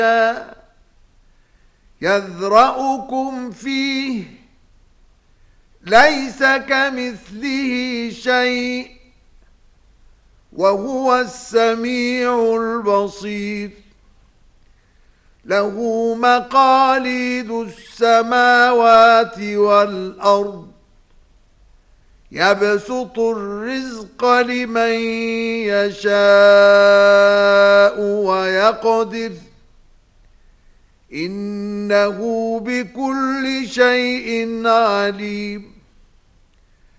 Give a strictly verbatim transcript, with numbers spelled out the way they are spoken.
يذرأكم فيه ليس كمثله شيء وهو السميع البصير له مقاليد السماوات والأرض يبسط الرزق لمن يشاء ويقدر إنه بكل شيء عليم